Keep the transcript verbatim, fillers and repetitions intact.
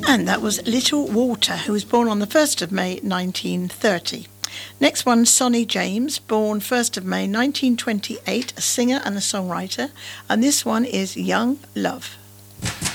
And that was Little Walter, who was born on the first of May nineteen thirty. Next one, Sonny James, born first of May nineteen twenty-eight, a singer and a songwriter. And this one is Young Love.